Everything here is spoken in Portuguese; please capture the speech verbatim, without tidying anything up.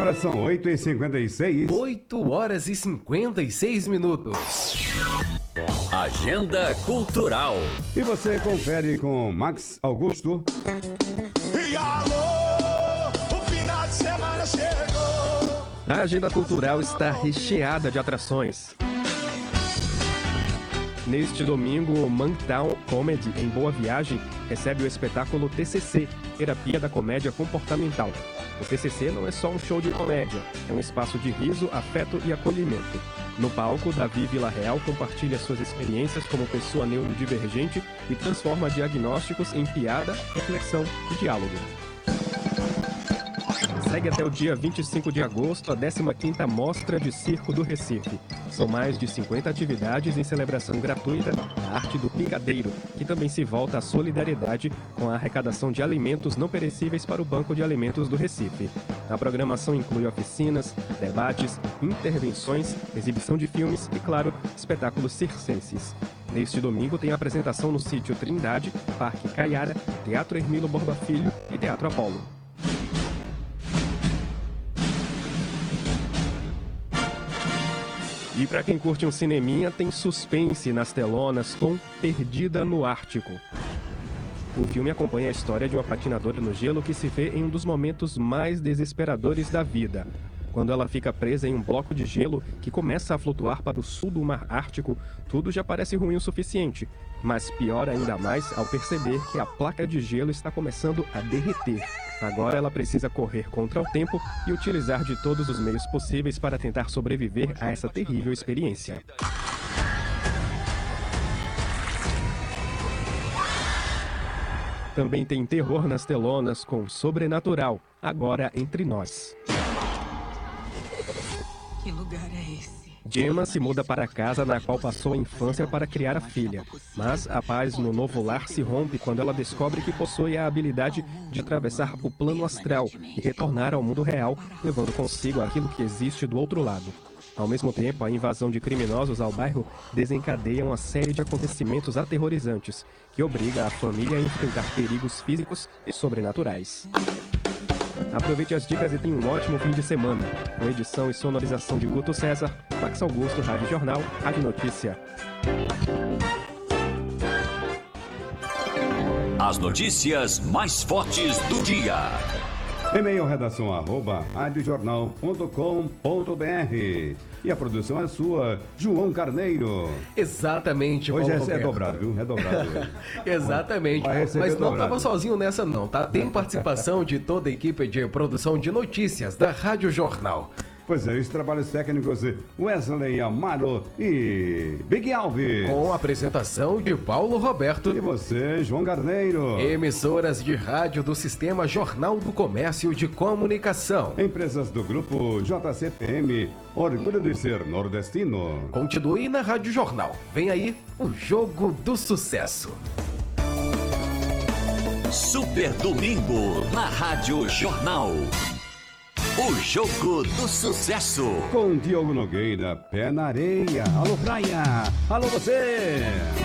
Agora são oito e cinquenta e seis. oito horas e cinquenta e seis minutos. Agenda Cultural. E você confere com Max Augusto. E alô, o final de semana chegou. A Agenda Cultural está recheada de atrações. Neste domingo, o Monktown Comedy, em Boa Viagem, recebe o espetáculo T C C, Terapia da Comédia Comportamental. O T C C não é só um show de comédia, é um espaço de riso, afeto e acolhimento. No palco, Davi Villarreal compartilha suas experiências como pessoa neurodivergente e transforma diagnósticos em piada, reflexão e diálogo. Segue até o dia vinte e cinco de agosto a décima quinta Mostra de Circo do Recife. São mais de cinquenta atividades em celebração gratuita da arte do picadeiro, que também se volta à solidariedade com a arrecadação de alimentos não perecíveis para o Banco de Alimentos do Recife. A programação inclui oficinas, debates, intervenções, exibição de filmes e, claro, espetáculos circenses. Neste domingo tem apresentação no Sítio Trindade, Parque Caiara, Teatro Hermilo Borba Filho e Teatro Apolo. E para quem curte um cineminha, tem suspense nas telonas com Perdida no Ártico. O filme acompanha a história de uma patinadora no gelo que se vê em um dos momentos mais desesperadores da vida. Quando ela fica presa em um bloco de gelo que começa a flutuar para o sul do Mar Ártico, tudo já parece ruim o suficiente. Mas piora ainda mais ao perceber que a placa de gelo está começando a derreter. Agora ela precisa correr contra o tempo e utilizar de todos os meios possíveis para tentar sobreviver a essa terrível experiência. Também tem terror nas telonas com Sobrenatural, Agora Entre Nós. Que lugar é esse? Gemma se muda para a casa na qual passou a infância para criar a filha. Mas a paz no novo lar se rompe quando ela descobre que possui a habilidade de atravessar o plano astral e retornar ao mundo real, levando consigo aquilo que existe do outro lado. Ao mesmo tempo, a invasão de criminosos ao bairro desencadeia uma série de acontecimentos aterrorizantes, que obriga a família a enfrentar perigos físicos e sobrenaturais. Aproveite as dicas e tenha um ótimo fim de semana. Com edição e sonorização de Guto César, Max Augusto, Rádio Jornal, Rádio Notícia. As notícias mais fortes do dia. E-mail redação arroba radiojornal ponto com ponto br. E a produção é sua, João Carneiro. Exatamente, Hoje Paulo é, é Roberto. dobrado, viu? É dobrado. Exatamente, Vai receber mas não dobrado. estava sozinho nessa não, tá? Tem participação de toda a equipe de produção de notícias da Rádio Jornal. Pois é, os trabalhos técnicos Wesley Amaro e Big Alves. Com a apresentação de Paulo Roberto. E você, João Carneiro. Emissoras de rádio do Sistema Jornal do Comércio de Comunicação. Empresas do Grupo J C P M, orgulho de ser nordestino. Continue na Rádio Jornal. Vem aí o Jogo do Sucesso. Super Domingo na Rádio Jornal. O Jogo do Sucesso. Com Diogo Nogueira, pé na areia. Alô, praia. Alô, você.